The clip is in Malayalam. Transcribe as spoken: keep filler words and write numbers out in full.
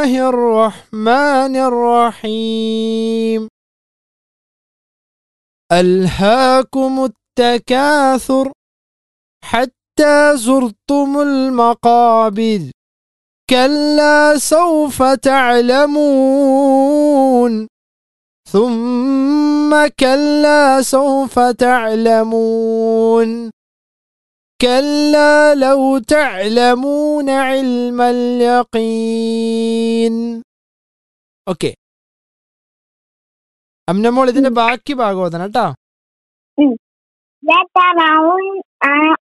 الرحمن الرحيم ألهاكم التكاثر حتى زرتم المقابر كلا سوف تعلمون ثم كلا سوف تعلمون كلا لو تعلمون علم اليقين. ഓക്കെ, അമ്നമോൾ ഇതിന്റെ ബാക്കി ഭാഗം ഓതണം കേട്ടോ. لترون